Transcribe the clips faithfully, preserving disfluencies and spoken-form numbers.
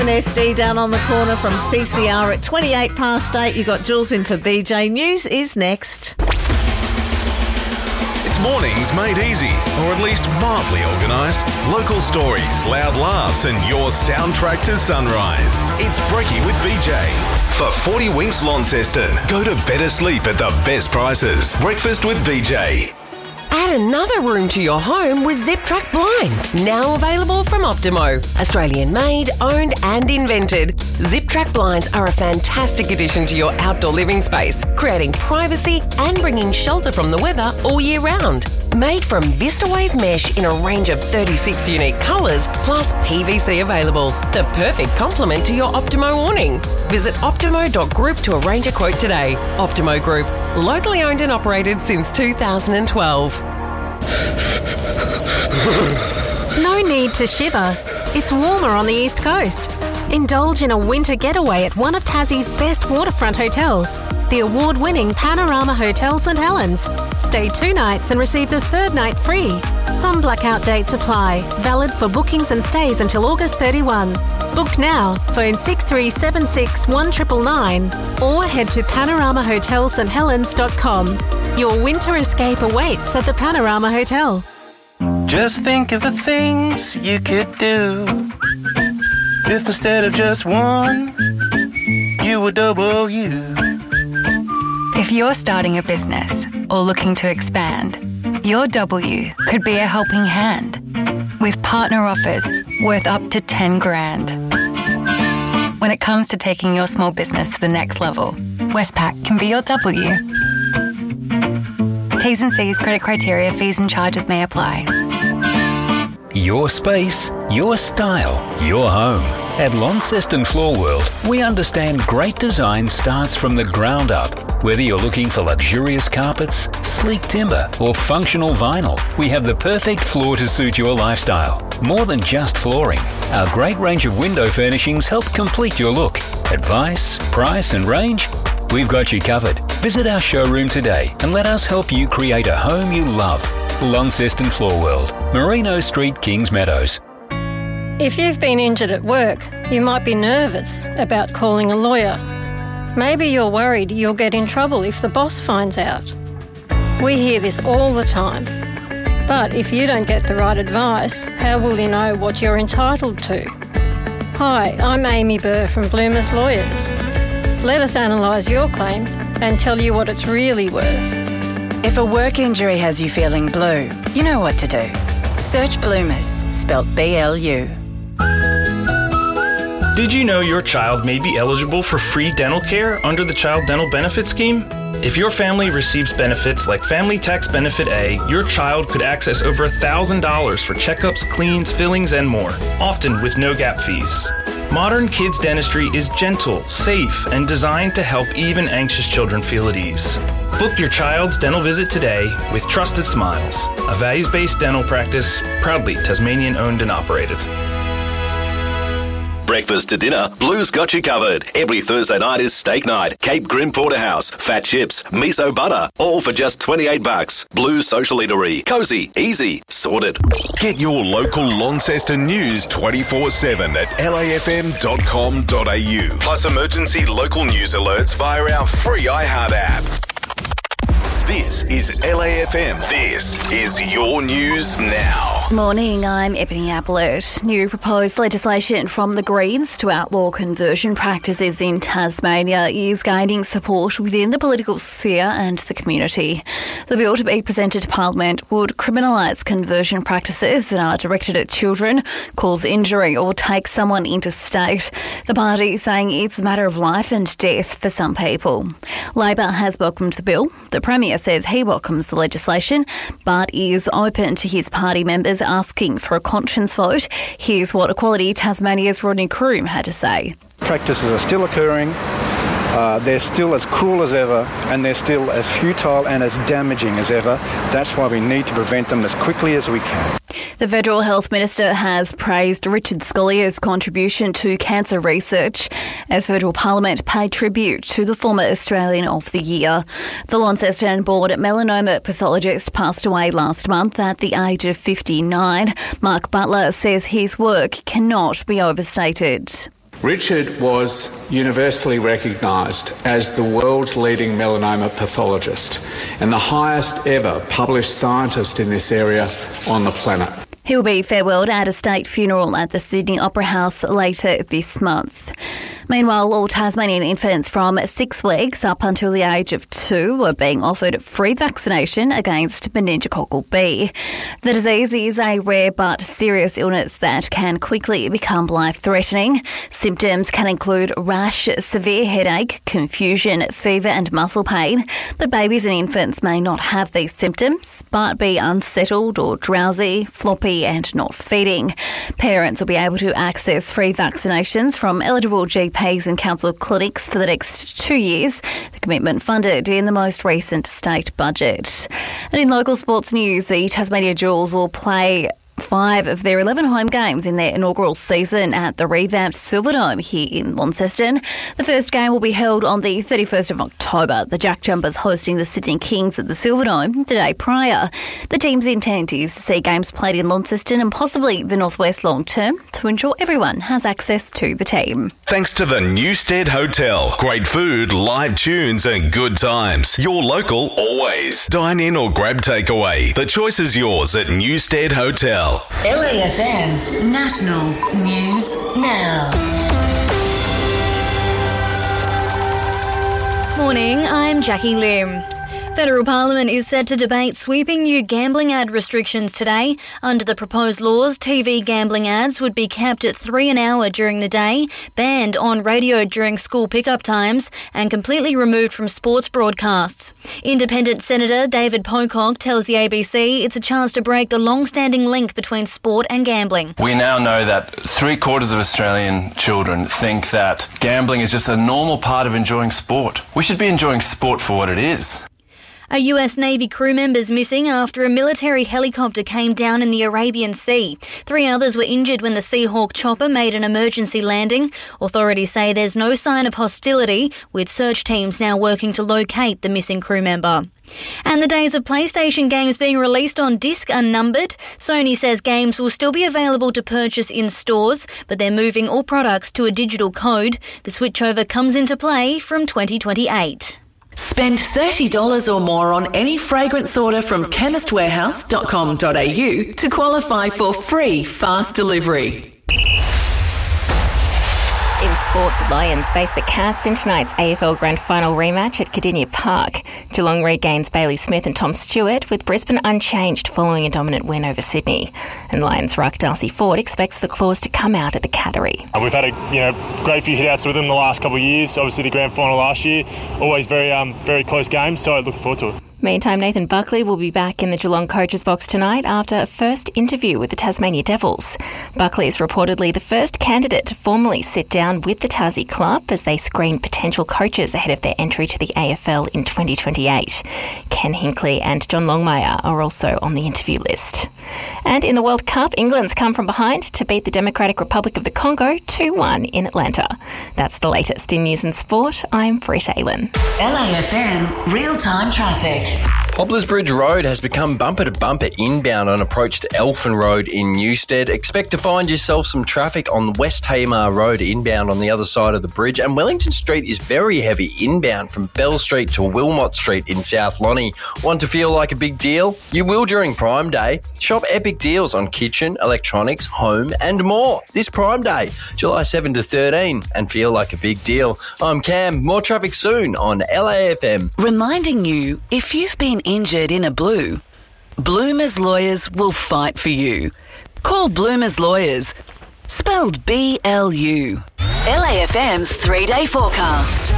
An S D down on the corner from C C R at twenty-eight past eight. You got Jules in for B J. News is next. It's mornings made easy, or at least mildly organised. Local stories, loud laughs, and your soundtrack to sunrise. It's Brekkie with B J. For forty winks Launceston, go to better sleep at the best prices. Breakfast with B J. Add another room to your home with ZipTrack blinds, now available from Optimo. Australian made, owned and invented. ZipTrack blinds are a fantastic addition to your outdoor living space, creating privacy and bringing shelter from the weather all year round. Made from VistaWave mesh in a range of thirty-six unique colours, plus P V C available. The perfect complement to your Optimo awning. Visit optimo dot group to arrange a quote today. Optimo Group, locally owned and operated since two thousand twelve. No need to shiver. It's warmer on the East Coast. Indulge in a winter getaway at one of Tassie's best waterfront hotels, the award-winning Panorama Hotel St Helens. Stay two nights and receive the third night free. Some blackout dates apply. Valid for bookings and stays until August thirty-first. Book now. Phone six three seven six, one nine nine nine or head to panorama hotel st helens dot com. Your winter escape awaits at the Panorama Hotel. Just think of the things you could do if instead of just one, you were double you. If you're starting a business or looking to expand, your W could be a helping hand with partner offers worth up to ten grand. When it comes to taking your small business to the next level, Westpac can be your W. T's and C's, credit criteria, fees and charges may apply. Your space, your style, your home. At Launceston Floor World, we understand great design starts from the ground up. Whether you're looking for luxurious carpets, sleek timber, or functional vinyl, we have the perfect floor to suit your lifestyle. More than just flooring, our great range of window furnishings help complete your look. Advice, price, and range? We've got you covered. Visit our showroom today and let us help you create a home you love. Launceston Floor World, Merino Street, Kings Meadows. If you've been injured at work, you might be nervous about calling a lawyer. Maybe you're worried you'll get in trouble if the boss finds out. We hear this all the time. But if you don't get the right advice, how will you know what you're entitled to? Hi, I'm Amy Burr from Bloomers Lawyers. Let us analyse your claim and tell you what it's really worth. If a work injury has you feeling blue, you know what to do. Search Bloomers, spelt B L U. Did you know your child may be eligible for free dental care under the Child Dental Benefit Scheme? If your family receives benefits like Family Tax Benefit A, your child could access over one thousand dollars for checkups, cleans, fillings, and more, often with no gap fees. Modern kids dentistry is gentle, safe, and designed to help even anxious children feel at ease. Book your child's dental visit today with Trusted Smiles, a values-based dental practice proudly Tasmanian-owned and operated. Breakfast to dinner, Blue's got you covered. Every Thursday night is steak night. Cape Grim Porterhouse, fat chips, miso butter, all for just twenty-eight bucks. Blue Social Eatery. Cozy, easy, sorted. Get your local Launceston news twenty-four seven at l a f m dot com dot a u. Plus emergency local news alerts via our free iHeart app. This is L A F M. This is your news now. Morning, I'm Ebony Ablett. New proposed legislation from the Greens to outlaw conversion practices in Tasmania is gaining support within the political sphere and the community. The bill to be presented to Parliament would criminalise conversion practices that are directed at children, cause injury or take someone interstate. The party saying it's a matter of life and death for some people. Labor has welcomed the bill. The Premier says he welcomes the legislation, but is open to his party members asking for a conscience vote. Here's what Equality Tasmania's Rodney Croom had to say. Practices are still occurring. Uh, they're still as cruel as ever, and they're still as futile and as damaging as ever. That's why we need to prevent them as quickly as we can. The Federal Health Minister has praised Richard Scollier's contribution to cancer research as Federal Parliament paid tribute to the former Australian of the Year. The Launceston-born melanoma pathologist passed away last month at the age of fifty-nine. Mark Butler says his work cannot be overstated. Richard was universally recognised as the world's leading melanoma pathologist and the highest ever published scientist in this area on the planet. He will be farewelled at a state funeral at the Sydney Opera House later this month. Meanwhile, all Tasmanian infants from six weeks up until the age of two are being offered free vaccination against meningococcal B. The disease is a rare but serious illness that can quickly become life-threatening. Symptoms can include rash, severe headache, confusion, fever and muscle pain. But babies and infants may not have these symptoms but be unsettled or drowsy, floppy and not feeding. Parents will be able to access free vaccinations from eligible G Ps and council clinics for the next two years. The commitment funded in the most recent state budget. And in local sports news, the Tasmania Jewels will play five of their eleven home games in their inaugural season at the revamped Silverdome here in Launceston. The first game will be held on the thirty-first of October. The Jack Jumpers hosting the Sydney Kings at the Silverdome the day prior. The team's intent is to see games played in Launceston and possibly the Northwest long term to ensure everyone has access to the team. Thanks to the Newstead Hotel. Great food, live tunes and good times. Your local always. Dine in or grab takeaway. The choice is yours at Newstead Hotel. L A F M National News Now. Morning, I'm Jackie Lim. Federal Parliament is set to debate sweeping new gambling ad restrictions today. Under the proposed laws, T V gambling ads would be capped at three an hour during the day, banned on radio during school pickup times, and completely removed from sports broadcasts. Independent Senator David Pocock tells the A B C it's a chance to break the long-standing link between sport and gambling. We now know that three quarters of Australian children think that gambling is just a normal part of enjoying sport. We should be enjoying sport for what it is. A U S Navy crew member's missing after a military helicopter came down in the Arabian Sea. Three others were injured when the Seahawk chopper made an emergency landing. Authorities say there's no sign of hostility, with search teams now working to locate the missing crew member. And the days of PlayStation games being released on disc are numbered. Sony says games will still be available to purchase in stores, but they're moving all products to a digital code. The switchover comes into play from twenty twenty-eight. Spend thirty dollars or more on any fragrance order from chemist warehouse dot com dot a u to qualify for free fast delivery. In sport, the Lions face the Cats in tonight's A F L Grand Final rematch at Cardinia Park. Geelong regains Bailey Smith and Tom Stewart, with Brisbane unchanged following a dominant win over Sydney. And Lions ruck Darcy Ford expects the Claws to come out at the Cattery. Uh, we've had a you know great few hitouts with them the last couple of years. Obviously, the Grand Final last year, always very um very close games. So looking forward to it. Meantime, Nathan Buckley will be back in the Geelong coach's box tonight after a first interview with the Tasmania Devils. Buckley is reportedly the first candidate to formally sit down with the Tassie club as they screen potential coaches ahead of their entry to the A F L in twenty twenty-eight. Ken Hinkley and John Longmire are also on the interview list. And in the World Cup, England's come from behind to beat the Democratic Republic of the Congo two one in Atlanta. That's the latest in news and sport. I'm Britta Aylen. L A F M real-time traffic. Poplars Bridge Road has become bumper-to-bumper inbound on approach to Elfin Road in Newstead. Expect to find yourself some traffic on West Tamar Road inbound on the other side of the bridge. And Wellington Street is very heavy inbound from Bell Street to Wilmot Street in South Lonnie. Want to feel like a big deal? You will during Prime Day. Shop epic deals on kitchen, electronics, home and more this Prime Day, July seventh to thirteen, and feel like a big deal. I'm Cam. More traffic soon on L A F M. Reminding you, if you've been injured in a blue, Bloomers Lawyers will fight for you. Call Bloomers Lawyers, spelled B L U. L A F M's three-day forecast.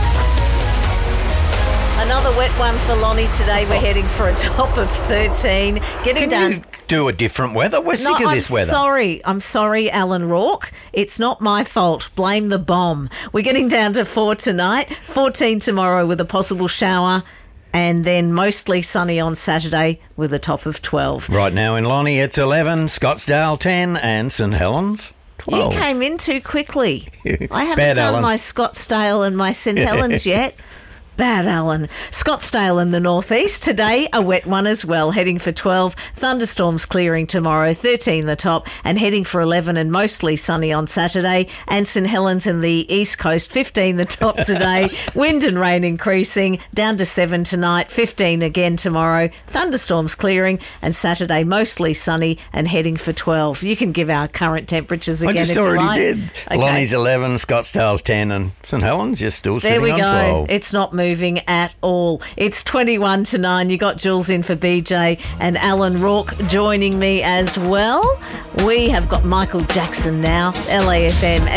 Another wet one for Lonnie today. We're heading for a top of thirteen. Getting Can done. you do a different weather? We're sick no, of this I'm weather. Sorry. I'm sorry, Alan Rourke. It's not my fault. Blame the bomb. We're getting down to four tonight, fourteen tomorrow with a possible shower, and then mostly sunny on Saturday with a top of twelve. Right now in Lonnie, it's eleven, Scottsdale ten, and St Helens twelve. You came in too quickly. I haven't Bad, done Alan. my Scottsdale and my St Helens yet. bad, Alan. Scottsdale in the northeast. Today, a wet one as well, heading for twelve. Thunderstorms clearing tomorrow, thirteen the top, and heading for eleven and mostly sunny on Saturday. And St Helens in the east coast, fifteen the top today. Wind and rain increasing, down to seven tonight, fifteen again tomorrow. Thunderstorms clearing, and Saturday mostly sunny and heading for twelve. You can give our current temperatures again I just if you already like. did. Okay. Lonnie's eleven, Scottsdale's ten, and St Helens just still There sitting we on go. twelve. It's not moving at all. It's twenty-one to nine. You got Jules in for B J and Alan Rourke joining me as well. We have got Michael Jackson now, L A F M.